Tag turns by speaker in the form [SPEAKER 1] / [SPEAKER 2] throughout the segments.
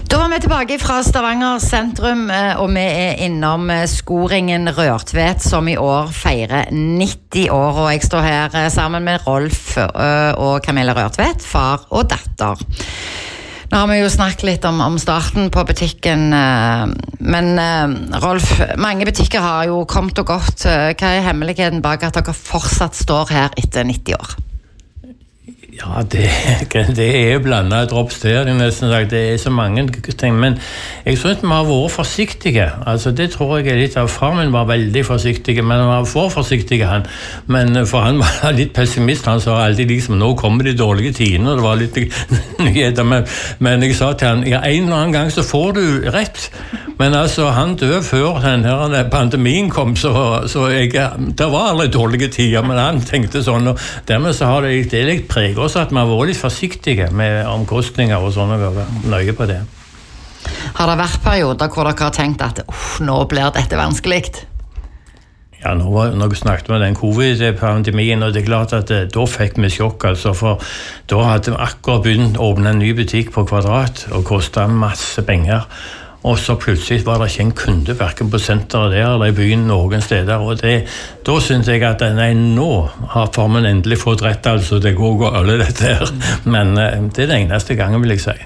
[SPEAKER 1] Da var vi tilbake fra Stavanger sentrum, og vi innom skoringen Rørtvedt, som I år feirer 90 år, og jeg står her sammen med Rolf og Camilla Rørtvedt, far og datter. Nå har vi jo snakket litt om starten på butikken, men Rolf, mange butikker har jo kommet og gått. Hva hemmeligheten bak at dere fortsatt står her etter 90 år?
[SPEAKER 2] Ja, det jo blandet drops der, nesten sagt. Det så mange ting, men jeg synes vi har vært forsiktige. Altså, det tror jeg litt av. Far min var veldig forsiktige, men han var for forsiktige, han. Men for han var litt pessimist. Han sa alltid liksom, nå kommer de dårlige tidene, og det var litt nyheter. Men jeg sa til han, ja, en eller annen gang så får du rett. Men altså, han døde før denne pandemien kom, så det var aldri dårlige tider, men han tenkte sånn, og dermed så har det litt preget også at man har vært litt forsiktige med omkostninger og sånn, og nøye på det.
[SPEAKER 1] Har det vært perioder hvor dere har tenkt at nå blir dette vanskelig?
[SPEAKER 2] Ja, når vi snakket med den covid-pandemien, og det klart at da fikk vi sjokk, altså, for da hadde vi akkurat begynt å åpne en ny butikk på Kvadrat, og kostet masse penger. Og så plutselig var det ikke en kunde, hverken på senteret der eller I byen noen steder. Og da synes jeg at nei, nå har formen endelig fått rett, altså det går alle dette her. Men det den eneste gangen, vil jeg si.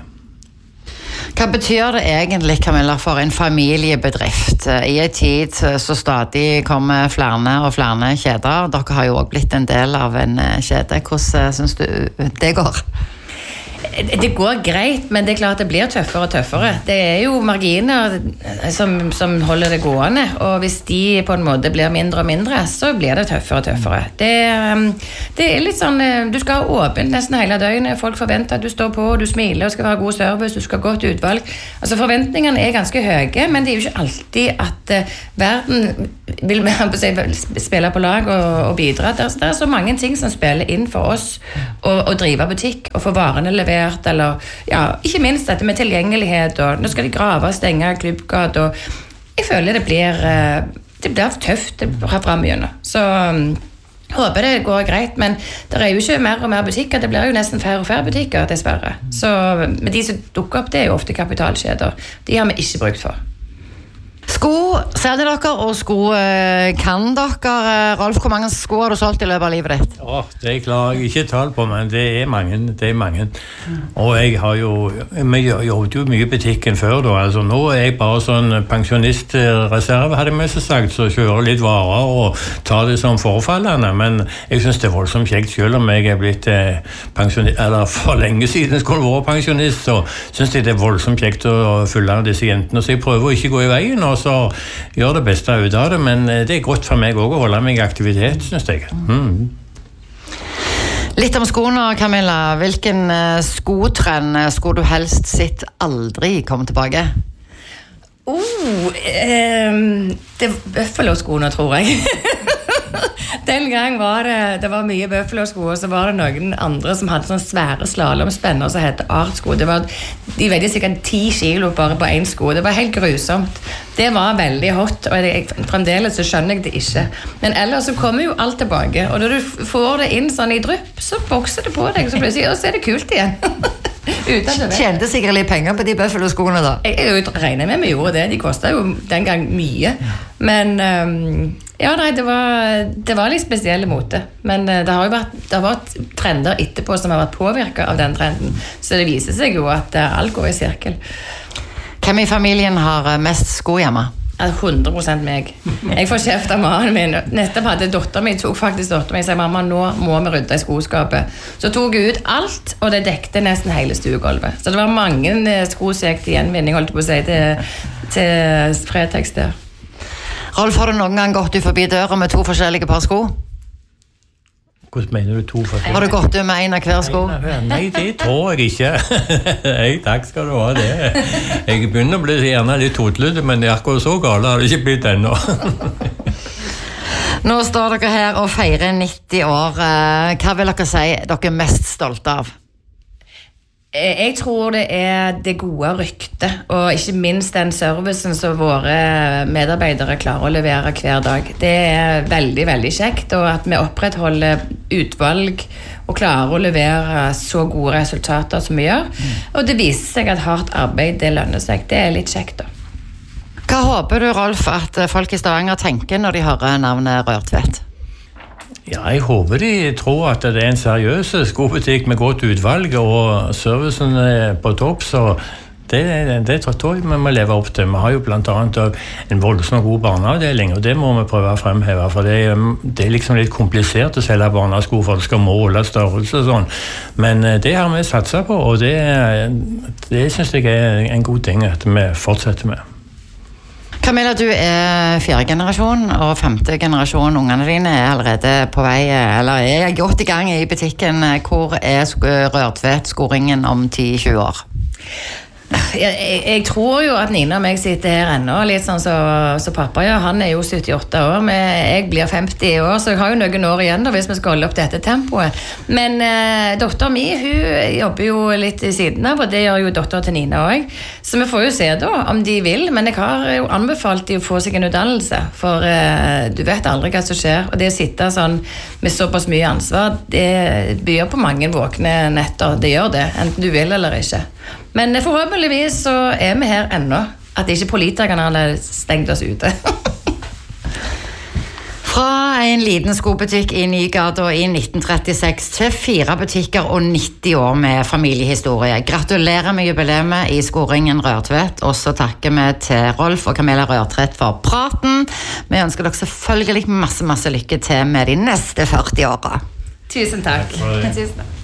[SPEAKER 1] Hva betyr det egentlig, Camilla, for en familiebedrift? I en tid så stadig kommer flere og flere kjeder. Dere har jo også blitt en del av en kjede. Hvordan synes du det går?
[SPEAKER 3] Det går greit, men det klart det blir tøffere og tøffere. Det jo marginer som holder det gående, og hvis de på en måte blir mindre og mindre, så blir det tøffere og tøffere. Det litt sånn, du skal ha åpent nesten hele døgnet, folk forventer at du står på, du smiler og skal ha god service, du skal ha godt utvalg. Altså forventningene ganske høye, men det jo ikke alltid at verden vil spille på lag og bidra. Det så mange ting som spiller inn for oss å drive butikk og få varene levert, eller ja, ikke minst dette med tilgjengelighet, og nå skal de grave og stenge klubbgat, og jeg føler det blir tøft fremgjennom. Så håper det går greit, men det jo ikke mer og mer butikker, det blir jo nesten færre og færre butikker, dessverre. Så med de som dukker opp, det jo ofte kapitalkjeder. De har vi ikke brukt for.
[SPEAKER 1] Sko selger dere, og sko kan dere. Rolf, hvor mange sko har du solgt I løpet av livet ditt?
[SPEAKER 2] Ja, det klarer jeg ikke tall på, men det mange. Og jeg har jo, vi jobbet jo mye I butikken før da, altså nå jeg bare sånn pensjonistreserve, hadde jeg mest sagt, så kjører litt varer og tar det som forfallende, men jeg synes det voldsomt kjekt, selv om jeg blitt pensjonist, eller for lenge siden skulle være pensjonist, så synes jeg det voldsomt kjekt å følge disse jentene, så jeg prøver å ikke gå I veien, og så gjør det beste ut av det, men det godt for meg også å holde meg I aktivitet, synes jeg.
[SPEAKER 1] Litt om skoene, Camilla. Hvilken skotrend skulle du helst sett aldri komme tilbake?
[SPEAKER 3] Det Buffalo-skoene, tror jeg. Den gang var det var mye Buffalo-sko, og så var det noen andre som hadde sånne svære slalomspenner som heter Art-sko. De veide sikkert 10 kilo bare på en sko. Det var helt grusomt. Det var veldig hot, og fremdeles så skjønner jeg det ikke. Men ellers så kommer jo alt tilbake, og når du får det inn sånn I drypp, så bokser det på deg, så plutselig, og så det kult igjen.
[SPEAKER 1] Tjente sikkert litt penger på de Buffalo-skoene da?
[SPEAKER 3] Jeg regner med vi gjorde det. De kostet jo den gang mye. Men ja, nei, det var litt spesielle mote. Men det har vært trender etterpå som har vært påvirket av den trenden. Så det viser seg jo at alt går I sirkel.
[SPEAKER 1] Hvem I familien har mest sko hjemme?
[SPEAKER 3] 100% meg. Jeg får kjeft av mannen min. Nettopp hadde datteren min, tok faktisk datteren min, og sa, mamma, nå må vi rydde I skoskapet. Så tok jeg ut alt, og det dekte nesten hele stuegolvet. Så det var mange skosekt gjenvinning, holdt jeg på å si, til Fretex der.
[SPEAKER 1] Rolf, har du noen gang gått ut forbi døra med 2 forskjellige par sko?
[SPEAKER 2] Hvordan mener du 2 forskjellige?
[SPEAKER 1] Har du gått ut med en av hver sko?
[SPEAKER 2] Nei, det tror jeg ikke. Nei, takk skal du ha det. Jeg begynner å bli gjerne litt totlydde, men det akkurat så galt har det ikke blitt ennå.
[SPEAKER 1] Nå står dere her og feirer 90 år. Hva vil dere si dere mest stolte av?
[SPEAKER 3] Jeg tror det det gode ryktet, og ikke minst den servicen som våre medarbeidere klarer å levere hver dag. Det veldig, veldig kjekt, og at vi opprettholder utvalg og klarer å levere så gode resultater som vi gjør. Og det viser seg at hardt arbeid, det lønner seg. Det litt kjekt da.
[SPEAKER 1] Hva håper du, Rolf, at folk i Stavanger tenker når de hører navnet Rørtvedt?
[SPEAKER 2] Ja, jeg håper de tror at det en seriøs skobutikk med godt utvalg, og servicen på topp, så det tror jeg vi må leve opp til. Vi har jo blant annet en voldsom god barneavdeling, og det må vi prøve å fremheve, for det liksom litt komplisert å selge barnesko, for det skal måle størrelse og sånn. Men det har vi satset på, og det synes jeg en god ting at vi fortsetter med.
[SPEAKER 1] Camilla, du 4. generasjon og 5. generasjon. Ungene dine allerede på vei, eller godt i gang i butikken. Hvor Rørtvedt skoringen om 10-20 år?
[SPEAKER 3] Jeg tror jo at Nina og meg sitter her ennå, litt sånn så pappa, ja, han jo 78 år, men jeg blir 50 år, så jeg har jo noen år igjen da, hvis vi skal holde opp dette tempoet. Men datteren min, hun jobber jo litt i siden av, og det gjør jo datteren til Nina også. Så vi får jo se da, om de vil, men jeg har jo anbefalt de å få seg en utdannelse, for du vet aldri hva som skjer, og det å sitte sånn med såpass mye ansvar, det byr på mange våkne netter, det gjør det, enten du vil eller ikke. Men forhåpentligvis så vi her ennå, at ikke politikerne har stengt oss ute.
[SPEAKER 1] Fra en liten skobutikk i Nygata i 1936 til 4 butikker og 90 år med familiehistorie. Gratulerer med jubileet i skoringen Rørtvedt, og så takker vi til Rolf og Camilla Rørtvedt for praten. Vi ønsker dere selvfølgelig masse lykke til med de neste 40 årene.
[SPEAKER 3] Tusen takk.
[SPEAKER 2] Takk for det.
[SPEAKER 3] Tusen takk.